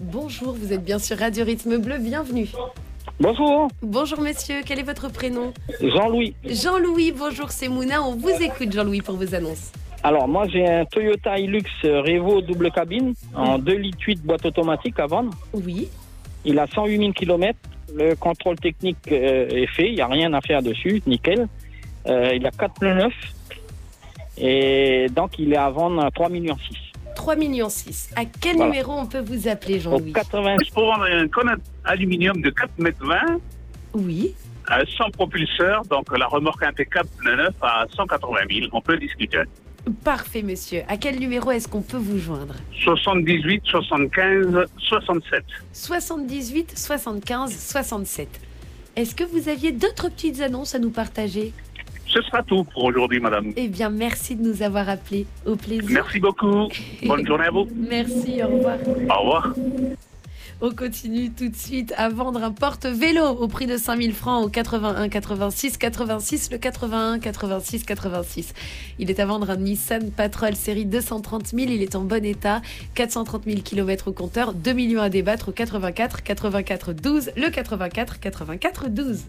Bonjour, vous êtes bien sur Radio Rythme Bleu, bienvenue. Bonjour, Bonjour messieurs, quel est votre prénom? Jean-Louis. Jean-Louis, bonjour, c'est Mouna, on vous écoute Jean-Louis pour vos annonces. Alors moi j'ai un Toyota Hilux Revo double cabine en 2,8 litres boîte automatique à vendre. Oui, Il a 108 000 km. Le contrôle technique est fait, il n'y a rien à faire dessus, nickel. Il a 4 pneus neufs et donc il est à vendre à 3,6 millions. 3,6 millions. À quel Voilà. numéro on peut vous appeler Au Jean-Louis? 80. Pour vendre un cône aluminium de 4,20 m Oui, sans propulseur, donc la remorque impeccable pneu neuf à 180 000, on peut discuter. parfait monsieur. À quel numéro est-ce qu'on peut vous joindre? 78, 75, 67. 78 75 67. Est-ce que vous aviez d'autres petites annonces à nous partager? Ce sera tout pour aujourd'hui, madame. Eh bien, merci de nous avoir appelés. Au plaisir. Merci beaucoup. Bonne journée à vous. Merci, au revoir. Au revoir. On continue tout de suite à vendre un porte-vélo au prix de 5 000 francs au 81 86 86, le 81 86 86. Il est à vendre un Nissan Patrol série 230 000, il est en bon état, 430 000 km au compteur, 2 millions à débattre au 84 84 12, le 84 84 12.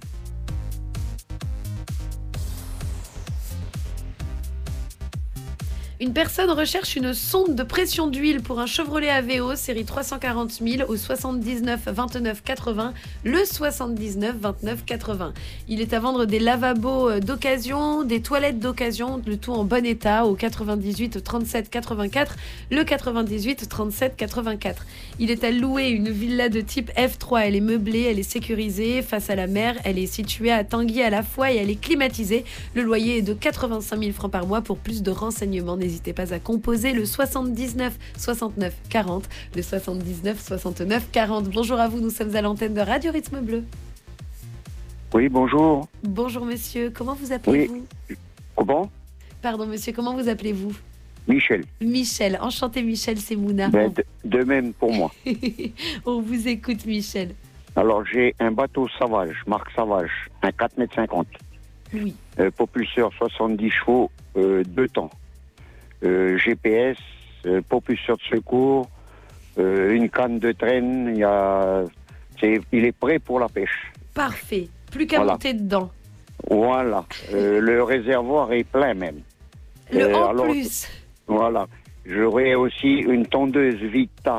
Une personne recherche une sonde de pression d'huile pour un Chevrolet Aveo série 340 000 au 79 29 80, le 79 29 80. Il est à vendre des lavabos d'occasion, des toilettes d'occasion, le tout en bon état au 98 37 84, le 98 37 84. Il est à louer une villa de type F3, elle est meublée, elle est sécurisée face à la mer, elle est située à Tanguy à la fois et elle est climatisée. Le loyer est de 85 000 francs par mois. Pour plus de renseignements, n'hésitez pas à composer le 79 69 40, le 79 69 40. Bonjour à vous, nous sommes à l'antenne de Radio Rythme Bleu. Oui, bonjour. Bonjour monsieur, comment vous appelez-vous? Comment? Pardon monsieur, comment vous appelez-vous? Michel. Michel, enchanté Michel, c'est Mouna. De même pour moi. On vous écoute Michel. Alors, j'ai un bateau Savage, marque Savage, un 4,50 m. Oui, Propulseur 70 chevaux, 2 temps. GPS, propulseur de secours, une canne de traîne. Il est prêt pour la pêche. parfait. Plus qu'à Voilà. monter dedans. Voilà. Le réservoir est plein même. Le en alors, plus. Voilà. J'aurai aussi une tondeuse Vita,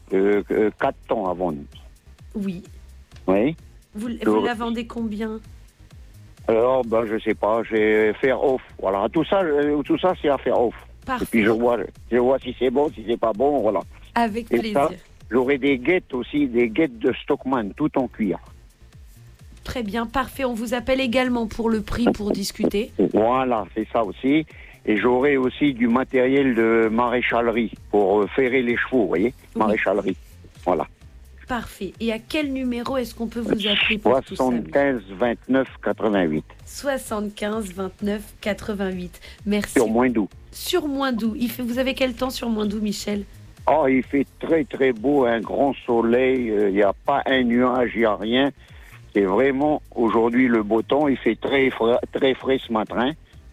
4 temps à vendre. Oui. Oui. Vous Donc, la vendez combien? Alors, je sais pas, je vais faire off. Voilà, tout ça c'est à faire off. Et Parfait. puis je vois si c'est bon, si c'est pas bon, voilà. Avec Et plaisir. ça, j'aurai des guettes aussi, des guettes de Stockman, tout en cuir. Très bien, parfait. On vous appelle également pour le prix pour discuter. Voilà, c'est ça aussi. Et j'aurai aussi du matériel de maréchalerie pour ferrer les chevaux, vous voyez, Oui. maréchalerie. Voilà. Parfait. Et à quel numéro est-ce qu'on peut vous appeler pour tout ça? 75 29 88. 75 29 88. Merci. Sur Moindou. Sur Moindou. Vous avez quel temps sur Moindou, Michel? Oh, il fait très très beau, un grand soleil, il n'y a pas un nuage, il n'y a rien. C'est vraiment aujourd'hui le beau temps, il fait très frais ce matin.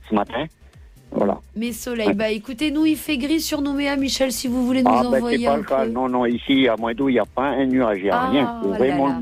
Voilà. Mais soleil, écoutez, nous il fait gris sur Nouméa, Michel, si vous voulez nous C'est envoyer pas un le cas. peu. Non, ici à Moindou, il n'y a pas un nuage, il n'y a rien. C'est Oh là vraiment là.